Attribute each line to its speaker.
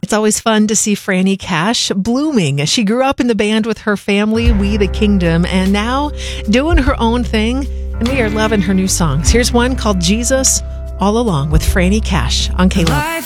Speaker 1: It's always fun to see Franny Cash blooming. She grew up in the band with her family, We the Kingdom, and now doing her own thing. And we are loving her new songs. Here's one called Jesus All Along with Franny Cash on K-Love.